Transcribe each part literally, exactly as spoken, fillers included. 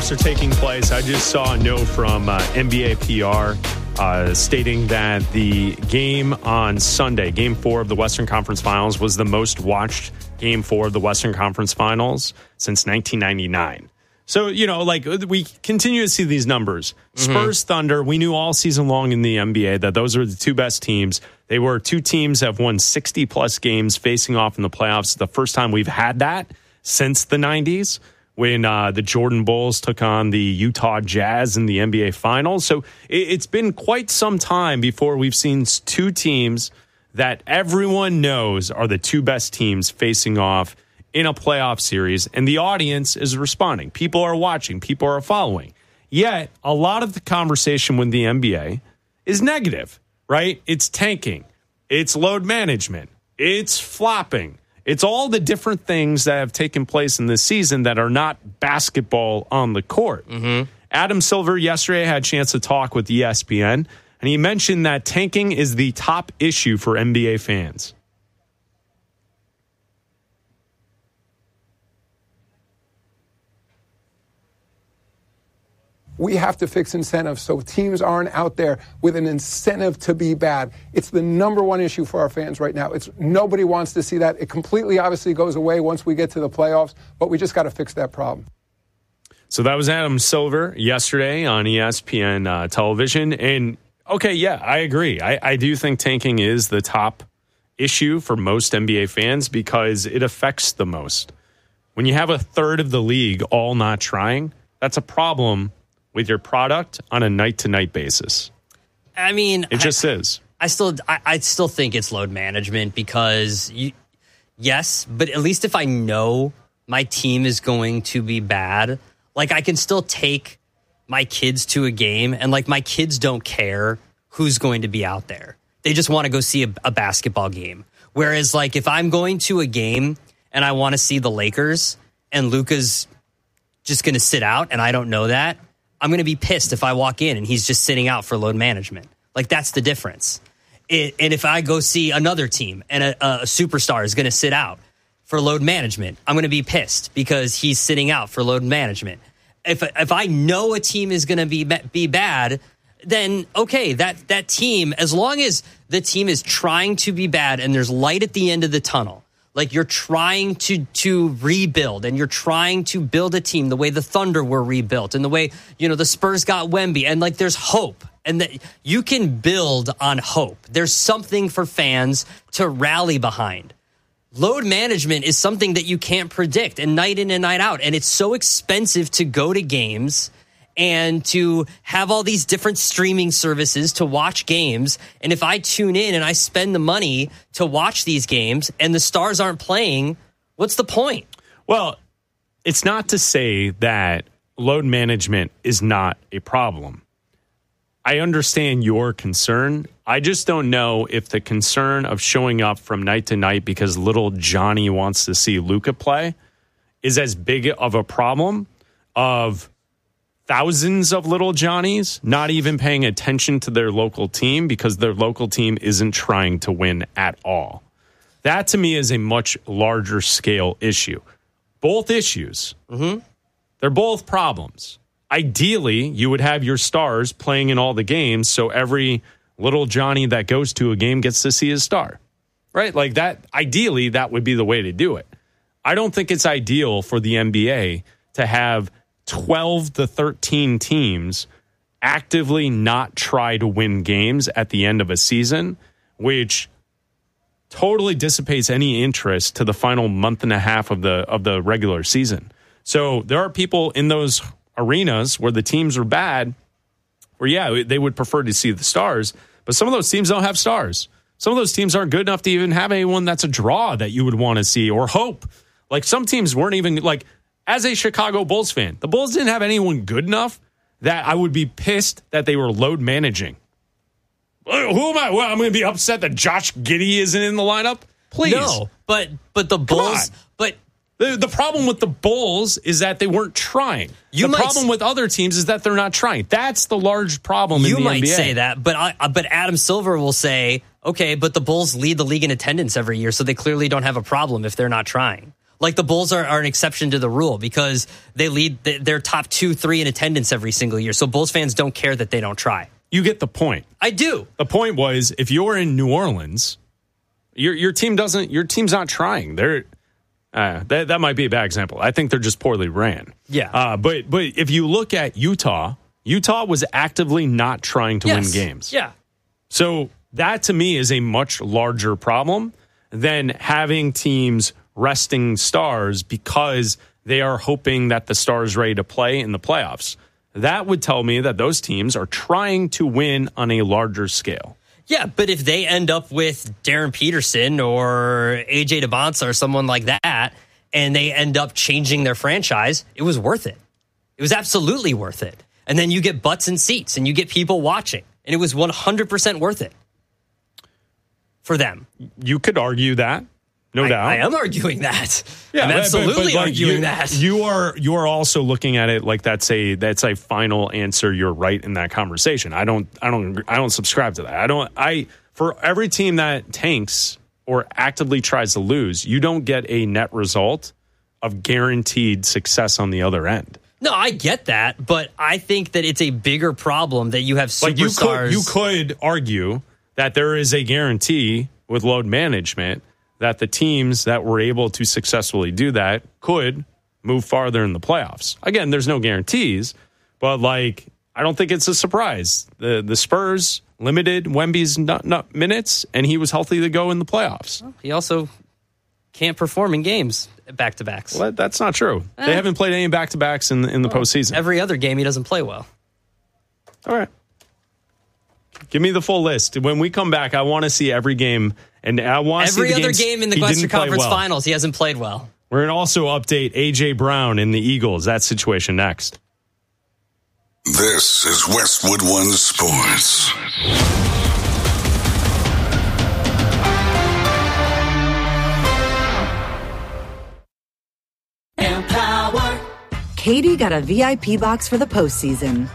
playoffs are taking place. I just saw a note from uh, N B A P R uh, stating that the game on Sunday, game four of the Western Conference Finals, was the most watched game four of the Western Conference Finals since nineteen ninety-nine. So, you know, like, we continue to see these numbers. Mm-hmm. Spurs, Thunder, we knew all season long in the N B A that those are the two best teams. They were two teams that have won sixty-plus games facing off in the playoffs. The first time we've had that since the nineties, when uh, the Jordan Bulls took on the Utah Jazz in the N B A Finals. So it, it's been quite some time before we've seen two teams that everyone knows are the two best teams facing off in a playoff series, and the audience is responding. People are watching. People are following. Yet, a lot of the conversation with the N B A is negative, right? It's tanking. It's load management. It's flopping. It's all the different things that have taken place in this season that are not basketball on the court. Mm-hmm. Adam Silver yesterday had a chance to talk with E S P N, and he mentioned that tanking is the top issue for N B A fans. We have to fix incentives so teams aren't out there with an incentive to be bad. It's the number one issue for our fans right now. It's nobody wants to see that. It completely obviously goes away once we get to the playoffs, but we just got to fix that problem. So that was Adam Silver yesterday on E S P N uh, television. And, okay, yeah, I agree. I, I do think tanking is the top issue for most N B A fans because it affects the most. When you have a third of the league all not trying, that's a problem with your product on a night-to-night basis. I mean, it just I, is. I still, I, I still think it's load management because, you, yes, but at least if I know my team is going to be bad, like I can still take my kids to a game, and like my kids don't care who's going to be out there. They just want to go see a, a basketball game. Whereas, like if I'm going to a game and I want to see the Lakers, and Luka's just going to sit out, and I don't know that, I'm going to be pissed if I walk in and he's just sitting out for load management. Like, that's the difference. It, and if I go see another team and a, a superstar is going to sit out for load management, I'm going to be pissed because he's sitting out for load management. If if I know a team is going to be be bad, then okay, that that team, as long as the team is trying to be bad and there's light at the end of the tunnel, like you're trying to to rebuild and you're trying to build a team the way the Thunder were rebuilt and the way, you know, the Spurs got Wemby, and like there's hope and that you can build on hope. There's something for fans to rally behind. Load management is something that you can't predict, and night in and night out. And it's so expensive to go to games and to have all these different streaming services to watch games. And if I tune in and I spend the money to watch these games and the stars aren't playing, what's the point? Well, it's not to say that load management is not a problem. I understand your concern. I just don't know if the concern of showing up from night to night because little Johnny wants to see Luka play is as big of a problem of thousands of little Johnnies not even paying attention to their local team because their local team isn't trying to win at all. That, to me, is a much larger scale issue. Both issues, mm-hmm. they're both problems. Ideally, you would have your stars playing in all the games so every little Johnny that goes to a game gets to see his star, right? Like that, ideally, that would be the way to do it. I don't think it's ideal for the N B A to have twelve to thirteen teams actively not try to win games at the end of a season, which totally dissipates any interest to the final month and a half of the of the regular season. So there are people in those arenas where the teams are bad, where, yeah, they would prefer to see the stars, but some of those teams don't have stars. Some of those teams aren't good enough to even have anyone that's a draw that you would want to see or hope. Like some teams weren't even, like, as a Chicago Bulls fan, the Bulls didn't have anyone good enough that I would be pissed that they were load managing. Who am I? Well, I'm going to be upset that Josh Giddey isn't in the lineup? Please. No, but but the Bulls, but the, the problem with the Bulls is that they weren't trying. You the problem s- with other teams is that they're not trying. That's the large problem in the N B A. You might say that, but I, but Adam Silver will say, okay, but the Bulls lead the league in attendance every year, so they clearly don't have a problem if they're not trying. Like the Bulls are, are an exception to the rule because they lead, they're top two, three in attendance every single year. So Bulls fans don't care that they don't try. You get the point. I do. The point was, if you're in New Orleans, your your team doesn't. Your team's not trying. They're uh, that that might be a bad example. I think they're just poorly ran. Yeah. Uh, but but if you look at Utah, Utah was actively not trying to yes. win games. Yeah. So that to me is a much larger problem than having teams resting stars because they are hoping that the star is ready to play in the playoffs. That would tell me that those teams are trying to win on a larger scale. Yeah, but if they end up with Darren Peterson or A J DeBonsa or someone like that, and they end up changing their franchise, it was worth it. It was absolutely worth it. And then you get butts and seats, and you get people watching. And it was one hundred percent worth it for them. You could argue that. No I, doubt. I am arguing that. Yeah, I'm but, absolutely but, but like arguing you, that. You are you are also looking at it like that's a that's a final answer. You're right in that conversation. I don't I don't I don't subscribe to that. I don't I for every team that tanks or actively tries to lose, you don't get a net result of guaranteed success on the other end. No, I get that, but I think that it's a bigger problem that you have superstars. Like you could you could argue that there is a guarantee with load management that the teams that were able to successfully do that could move farther in the playoffs. Again, there's no guarantees, but like I don't think it's a surprise. The the Spurs limited Wemby's not, not minutes, and he was healthy to go in the playoffs. Well, he also can't perform in games back-to-backs. Well, that's not true. Eh. They haven't played any back-to-backs in, in the well, postseason. Every other game, he doesn't play well. All right. Give me the full list. When we come back, I want to see every game. And I want to every see the other games game in the Western Conference well. Finals. He hasn't played well. We're going to also update A J Brown and the Eagles. That situation next. This is Westwood One Sports. Empower. Katie got a V I P box for the postseason.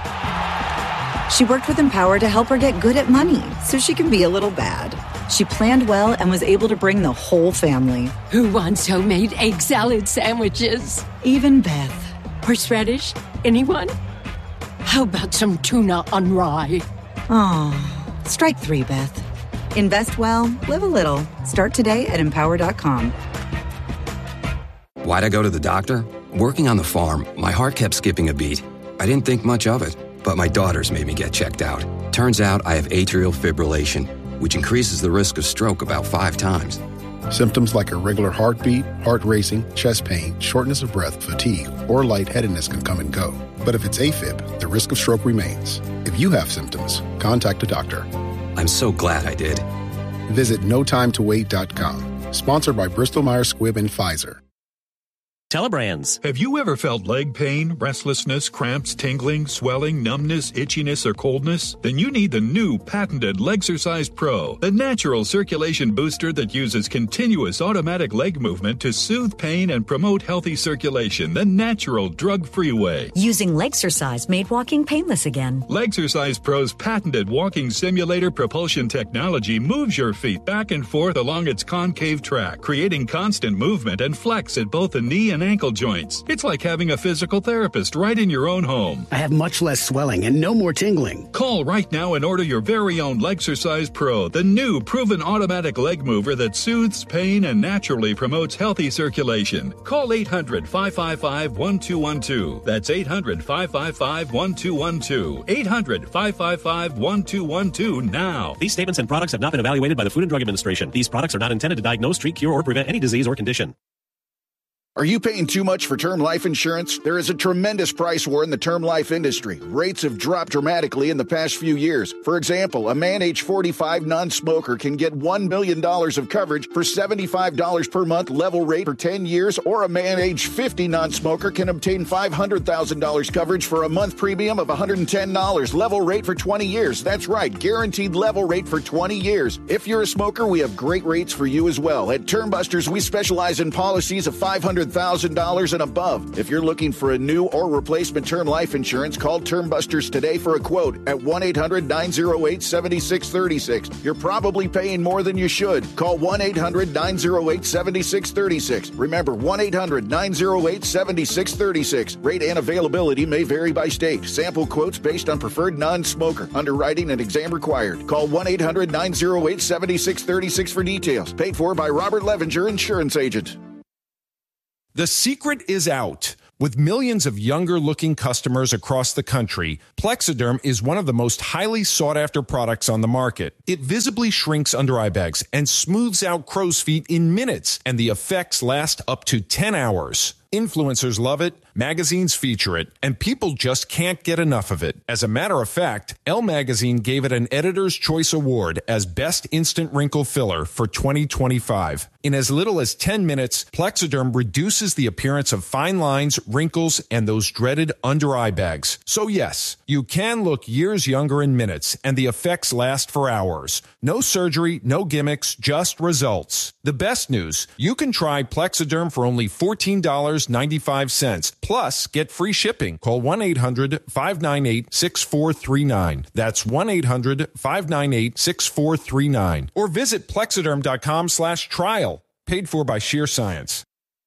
She worked with Empower to help her get good at money so she can be a little bad. She planned well and was able to bring the whole family. Who wants homemade egg salad sandwiches? Even Beth. Horseradish? Anyone? How about some tuna on rye? Oh, strike three, Beth. Invest well, live a little. Start today at empower dot com. Why'd I go to the doctor? Working on the farm, my heart kept skipping a beat. I didn't think much of it, but my daughters made me get checked out. Turns out I have atrial fibrillation, which increases the risk of stroke about five times. Symptoms like irregular heartbeat, heart racing, chest pain, shortness of breath, fatigue, or lightheadedness can come and go. But if it's AFib, the risk of stroke remains. If you have symptoms, contact a doctor. I'm so glad I did. Visit no time to wait dot com. Sponsored by Bristol Myers Squibb and Pfizer. Telebrands. Have you ever felt leg pain, restlessness, cramps, tingling, swelling, numbness, itchiness, or coldness? Then you need the new patented Legsercise Pro, the natural circulation booster that uses continuous automatic leg movement to soothe pain and promote healthy circulation the natural drug-free way. Using Legsercise made walking painless again. Legsercise Pro's patented walking simulator propulsion technology moves your feet back and forth along its concave track, creating constant movement and flex at both the knee and ankle joints. It's like having a physical therapist right in your own home. I have much less swelling and no more tingling. Call right now and order your very own Legsercise Pro, the new proven automatic leg mover that soothes pain and naturally promotes healthy circulation. Call eight hundred, five five five, one two one two. That's eight hundred, five five five, one two one two. eight hundred, five five five, one two one two now. These statements and products have not been evaluated by the Food and Drug Administration. These products are not intended to diagnose, treat, cure, or prevent any disease or condition. Are you paying too much for term life insurance? There is a tremendous price war in the term life industry. Rates have dropped dramatically in the past few years. For example, a man age forty-five non-smoker can get one million dollars of coverage for seventy-five dollars per month level rate for ten years, or a man age fifty non-smoker can obtain five hundred thousand dollars coverage for a month premium of one hundred ten dollars level rate for twenty years. That's right, guaranteed level rate for twenty years. If you're a smoker, we have great rates for you as well. At Term Busters, we specialize in policies of five hundred hundred thousand dollars and above. If you're looking for a new or replacement term life insurance, call Term Busters today for a quote at one eight hundred nine oh eight seven six three six. You're probably paying more than you should. Call one eight hundred nine oh eight seven six three six. Remember, one eight hundred nine oh eight seven six three six. Rate and availability may vary by state. Sample quotes based on preferred non-smoker. Underwriting and exam required. Call one eight hundred nine oh eight seven six three six for details. Paid for by Robert Levinger, Insurance Agent. The secret is out. With millions of younger-looking customers across the country, Plexiderm is one of the most highly sought-after products on the market. It visibly shrinks under-eye bags and smooths out crow's feet in minutes, and the effects last up to ten hours. Influencers love it, magazines feature it, and people just can't get enough of it. As a matter of fact, Elle Magazine gave it an Editor's Choice Award as Best Instant Wrinkle Filler for twenty twenty-five. In as little as ten minutes, Plexiderm reduces the appearance of fine lines, wrinkles, and those dreaded under-eye bags. So yes, you can look years younger in minutes, and the effects last for hours. No surgery, no gimmicks, just results. The best news, you can try Plexiderm for only fourteen dollars and ninety-five cents. Plus, get free shipping. Call one eight hundred five nine eight six four three nine. That's one eight hundred five nine eight six four three nine. Or visit plexiderm.com slash trial. Paid for by Sheer Science.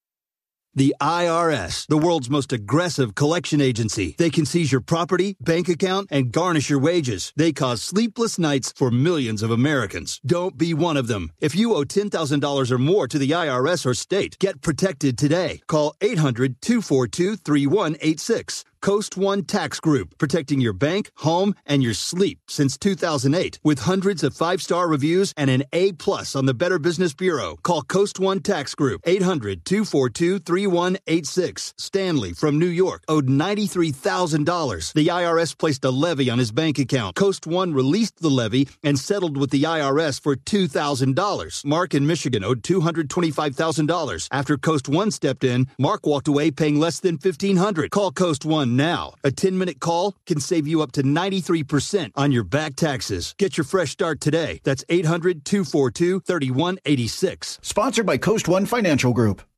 The I R S, the world's most aggressive collection agency. They can seize your property, bank account, and garnish your wages. They cause sleepless nights for millions of Americans. Don't be one of them. If you owe ten thousand dollars or more to the I R S or state, get protected today. Call eight hundred two four two three one eight six. Coast One Tax Group, protecting your bank, home, and your sleep since two thousand eight. With hundreds of five-star reviews and an A plus on the Better Business Bureau. Call Coast One Tax Group, eight hundred two four two three one eight six. Stanley from New York owed ninety-three thousand dollars. The I R S placed a levy on his bank account. Coast One released the levy and settled with the I R S for two thousand dollars. Mark in Michigan owed two hundred twenty-five thousand dollars. After Coast One stepped in, Mark walked away paying less than fifteen hundred dollars. Call Coast One now. A ten-minute call can save you up to ninety-three percent on your back taxes. Get your fresh start today. That's eight hundred two four two three one eight six. Sponsored by Coast One Financial Group.